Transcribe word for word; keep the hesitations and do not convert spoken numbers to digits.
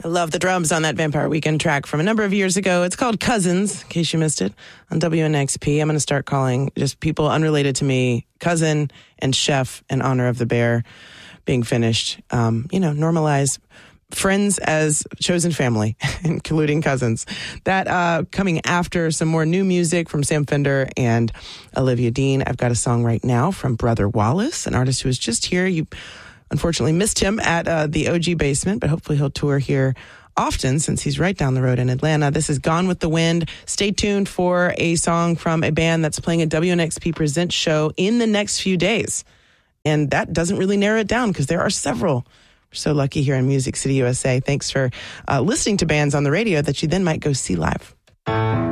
I love the drums on that Vampire Weekend track from a number of years ago. It's called Cousins, in case you missed it, on W N X P. I'm going to start calling just people unrelated to me cousin and chef in honor of the bear being finished. Um, you know, normalize friends as chosen family, including cousins. That uh, coming after some more new music from Sam Fender and Olivia Dean. I've got a song right now from Brother Wallace, an artist who was just here. You unfortunately missed him at uh, the O G Basement, but hopefully he'll tour here often since he's right down the road in Atlanta. This is Gone with the Wind. Stay tuned for a song from a band that's playing a W N X P Presents show in the next few days. And that doesn't really narrow it down because there are several. We're so lucky here in Music City, U S A. Thanks for uh, listening to bands on the radio that you then might go see live.